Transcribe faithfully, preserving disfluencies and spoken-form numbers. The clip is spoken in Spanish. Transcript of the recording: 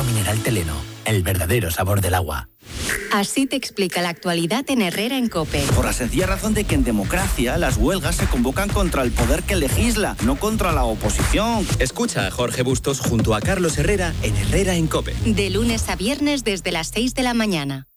mineral Teleno, el verdadero sabor del agua. Así te explica la actualidad en Herrera en COPE. Por la sencilla razón de que en democracia las huelgas se convocan contra el poder que legisla, no contra la oposición. Escucha a Jorge Bustos junto a Carlos Herrera en Herrera en COPE. De lunes a viernes desde las seis de la mañana.